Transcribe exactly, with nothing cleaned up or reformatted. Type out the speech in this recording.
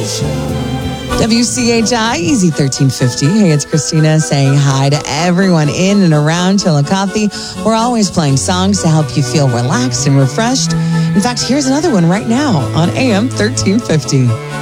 W C H I, Easy thirteen fifty. Hey, it's Christina saying hi to everyone in and around Chillicothe. We're always playing songs to help you feel relaxed and refreshed. In fact, here's another one right now on A M thirteen fifty.